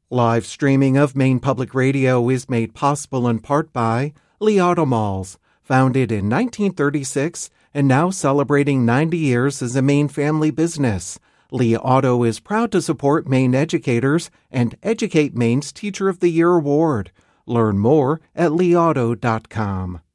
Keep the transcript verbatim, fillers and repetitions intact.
Live streaming of Maine Public Radio is made possible in part by Lee Auto Malls, founded in nineteen thirty-six and now celebrating ninety years as a Maine family business. Lee Auto is proud to support Maine educators and Educate Maine's Teacher of the Year award. Learn more at lee auto dot com.